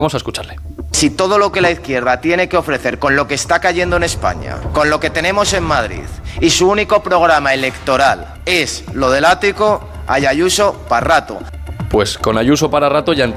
Vamos a escucharle. Si todo lo que la izquierda tiene que ofrecer con lo que está cayendo en España, con lo que tenemos en Madrid, y su único programa electoral es lo del ático, hay Ayuso para rato. Pues con Ayuso para rato ya